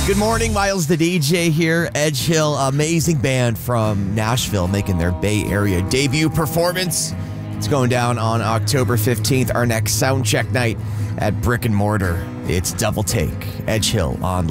Good morning, Miles the DJ here. Edge Hill, amazing band from Nashville making their Bay Area debut performance. It's going down on October 15th, our next sound check night at Brick and Mortar. It's Double Take, Edge Hill on